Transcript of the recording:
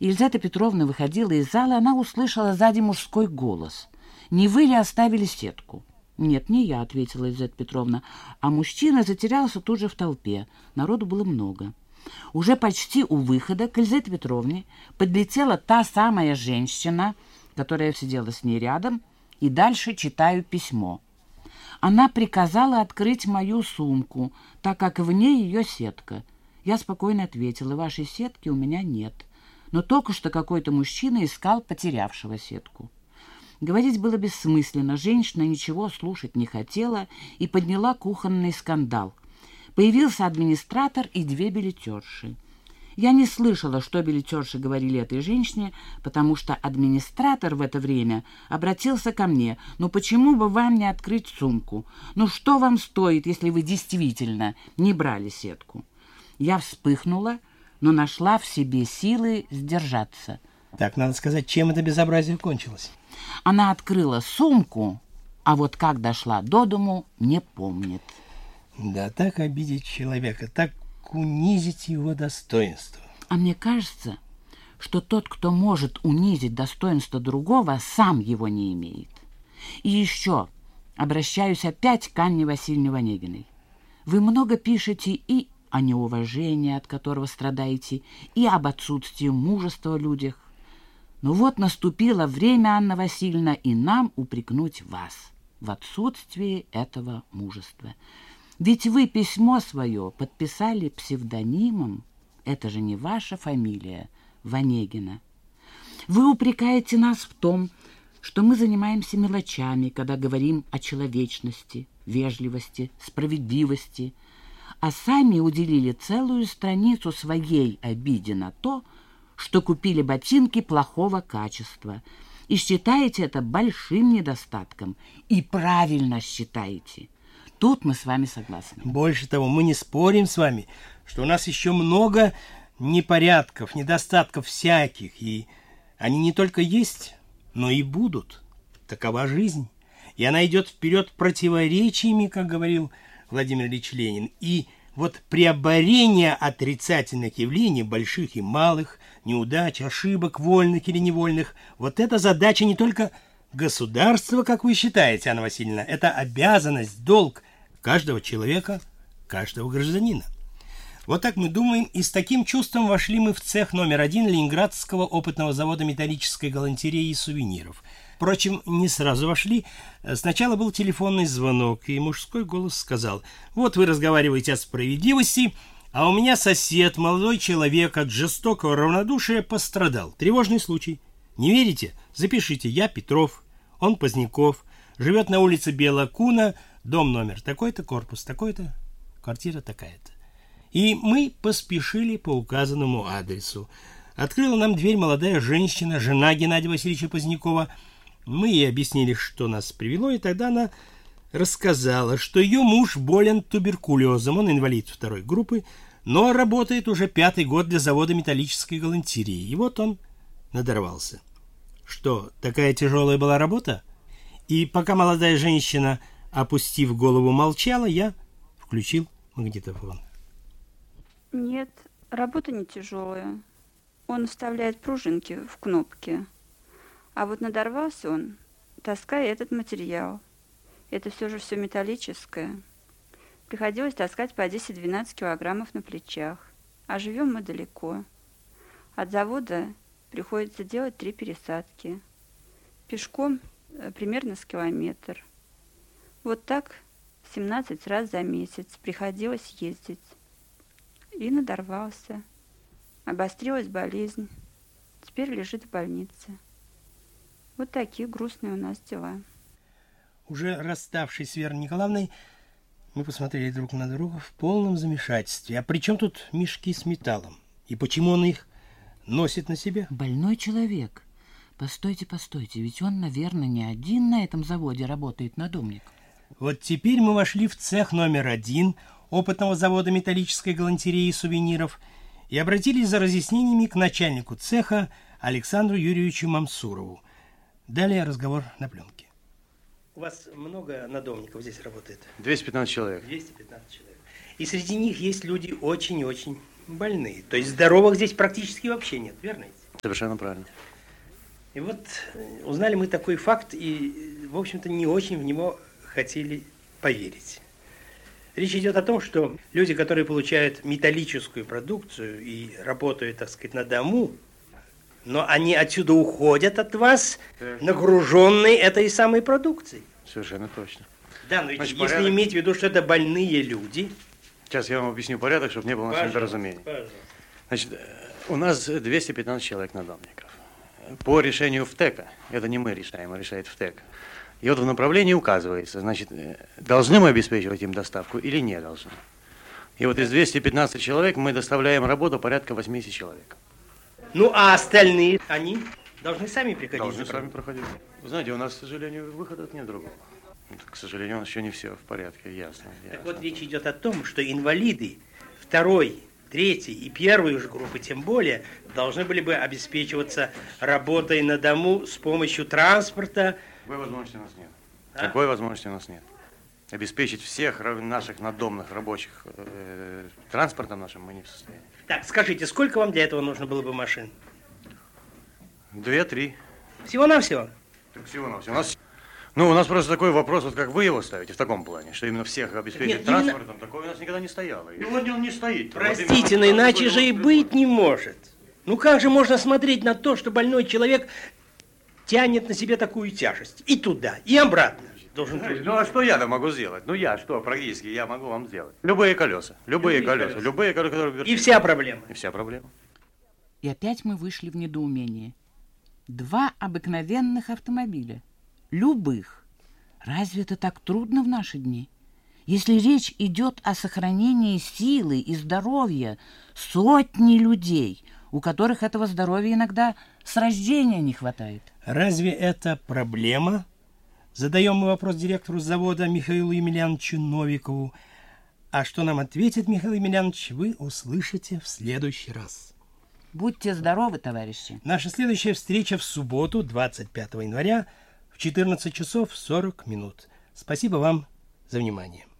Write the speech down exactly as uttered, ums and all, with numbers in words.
Елизавета Петровна выходила из зала, она услышала сзади мужской голос. «Не вы ли оставили сетку?» «Нет, не я», — ответила Елизавета Петровна. А мужчина затерялся тут же в толпе. Народу было много. Уже почти у выхода к Елизавете Петровне подлетела та самая женщина, которая сидела с ней рядом, и дальше читаю письмо. Она приказала открыть мою сумку, так как в ней ее сетка. Я спокойно ответила: «Вашей сетки у меня нет». Но только что какой-то мужчина искал потерявшего сетку. Говорить было бессмысленно, женщина ничего слушать не хотела и подняла кухонный скандал. Появился администратор и две билетерши. Я не слышала, что билетерши говорили этой женщине, потому что администратор в это время обратился ко мне. «Ну почему бы вам не открыть сумку? Ну что вам стоит, если вы действительно не брали сетку?» Я вспыхнула, но нашла в себе силы сдержаться. Так, надо сказать, чем это безобразие кончилось? Она открыла сумку, а вот как дошла до дому, не помнит. Да, так обидеть человека, так унизить его достоинство. А мне кажется, что тот, кто может унизить достоинство другого, сам его не имеет. И еще обращаюсь опять к Анне Васильевне Ванегиной. Вы много пишете и о неуважении, от которого страдаете, и об отсутствии мужества в людях. Но вот наступило время, Анна Васильевна, и нам упрекнуть вас в отсутствии этого мужества. Ведь вы письмо свое подписали псевдонимом. Это же не ваша фамилия, Ванегина. Вы упрекаете нас в том, что мы занимаемся мелочами, когда говорим о человечности, вежливости, справедливости, а сами уделили целую страницу своей обиде на то, что купили ботинки плохого качества, и считаете это большим недостатком, и правильно считаете. Тут мы с вами согласны. Больше того, мы не спорим с вами, что у нас еще много непорядков, недостатков всяких, и они не только есть, но и будут. Такова жизнь, и она идет вперед противоречиями, как говорил Владимир Ильич Ленин, и вот преоборение отрицательных явлений, больших и малых, неудач, ошибок, вольных или невольных, вот эта задача не только государства, как вы считаете, Анна Васильевна, это обязанность, долг каждого человека, каждого гражданина. Вот так мы думаем, и с таким чувством вошли мы в цех номер один Ленинградского опытного завода металлической галантереи и сувениров. Впрочем, не сразу вошли. Сначала был телефонный звонок, и мужской голос сказал: «Вот вы разговариваете о справедливости, а у меня сосед, молодой человек, от жестокого равнодушия пострадал. Тревожный случай. Не верите? Запишите. Я Петров, он Поздняков, живет на улице Белая Куна, дом номер такой-то, корпус такой-то, квартира такая-то». И мы поспешили по указанному адресу. Открыла нам дверь молодая женщина, жена Геннадия Васильевича Позднякова. Мы ей объяснили, что нас привело, и тогда она рассказала, что ее муж болен туберкулезом, он инвалид второй группы, но работает уже пятый год для завода металлической галантереи. И вот он надорвался. Что, такая тяжелая была работа? И пока молодая женщина, опустив голову, молчала, я включил магнитофон. Нет, работа не тяжелая. Он вставляет пружинки в кнопки. А вот надорвался он, таская этот материал. Это все же все металлическое. Приходилось таскать по десять-двенадцать килограммов на плечах. А живем мы далеко. От завода приходится делать три пересадки. Пешком примерно с километр. Вот так семнадцать раз за месяц приходилось ездить. И надорвался. Обострилась болезнь. Теперь лежит в больнице. Вот такие грустные у нас дела. Уже расставшись с Верой Николаевной, мы посмотрели друг на друга в полном замешательстве. А при чем тут мешки с металлом? И почему он их носит на себе? Больной человек. Постойте, постойте, ведь он, наверное, не один на этом заводе работает надомник. Вот теперь мы вошли в цех номер один опытного завода металлической галантереи и сувениров и обратились за разъяснениями к начальнику цеха Александру Юрьевичу Мамсурову. Далее разговор на пленке. У вас много надомников здесь работает? двести пятнадцать человек. двести пятнадцать человек. И среди них есть люди очень-очень больные. То есть здоровых здесь практически вообще нет, верно? Совершенно правильно. И вот узнали мы такой факт и, в общем-то, не очень в него хотели поверить. Речь идет о том, что люди, которые получают металлическую продукцию и работают, так сказать, на дому, но они отсюда уходят от вас, нагруженные этой самой продукцией. Совершенно точно. Да, но ведь Значит, если порядок... иметь в виду, что это больные люди... Сейчас я вам объясню порядок, чтобы не было недоразумений. Значит, у нас двести пятнадцать человек надомников. По решению ВТЭКа, это не мы решаем, а решает ВТЭК. И вот в направлении указывается, значит, должны мы обеспечивать им доставку или не должны. И вот из двухсот пятнадцати человек мы доставляем работу порядка восьмидесяти человек. Ну, а остальные, они должны сами приходить? Должны сами проходить. Вы знаете, у нас, к сожалению, выхода нет другого. К сожалению, у нас еще не все в порядке, ясно. Так ясно. вот, речь идет о том, что инвалиды второй, третьей и первой уже группы, тем более, должны были бы обеспечиваться работой на дому с помощью транспорта. Такой возможности у нас нет. А? Такой возможности у нас нет. Обеспечить всех наших надомных рабочих э, транспортом нашим мы не в состоянии. Так, скажите, сколько вам для этого нужно было бы машин? Две-три. Всего-навсего? Так всего-навсего. У нас, ну, у нас просто такой вопрос, вот как вы его ставите, в таком плане, что именно всех обеспечить Нет, транспортом, именно... такое у нас никогда не стояло. И он, он не стоит. Простите, но иначе же и быть не может. Ну как же можно смотреть на то, что больной человек тянет на себе такую тяжесть? И туда, и обратно. Должен... Ну а что я-то могу сделать? Ну я что, практически, я могу вам сделать? Любые колеса, любые, любые колеса, колеса, любые колеса, которые... И вся проблема. И вся проблема. И опять мы вышли в недоумение. Два обыкновенных автомобиля. Любых. Разве это так трудно в наши дни? Если речь идет о сохранении силы и здоровья сотни людей, у которых этого здоровья иногда с рождения не хватает. Разве это проблема? Задаем мы вопрос директору завода Михаилу Емельяновичу Новикову. А что нам ответит Михаил Емельянович, вы услышите в следующий раз. Будьте здоровы, товарищи. Наша следующая встреча в субботу, двадцать пятого января, в четырнадцать часов сорок минут. Спасибо вам за внимание.